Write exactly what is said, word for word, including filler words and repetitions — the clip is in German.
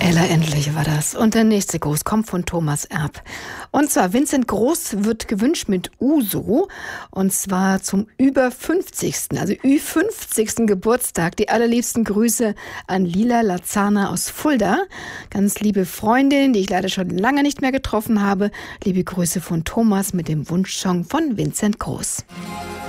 Ella Endlich war das. Und der nächste Gruß kommt von Thomas Erb. Und zwar Vincent Groß wird gewünscht mit Uso. Und zwar zum über fünfzigsten, also Ü fünfzigsten Geburtstag. Die allerliebsten Grüße an Lila Lazana aus Fulda. Ganz liebe Freundin, die ich leider schon lange nicht mehr getroffen habe. Liebe Grüße von Thomas mit dem Wunschsong von Vincent Groß.